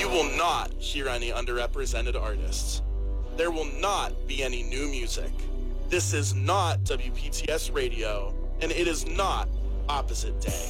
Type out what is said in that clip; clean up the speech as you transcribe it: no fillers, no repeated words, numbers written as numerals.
You will not hear any underrepresented artists. There will not be any new music. This is not WPTS Radio, and it is not Opposite Day.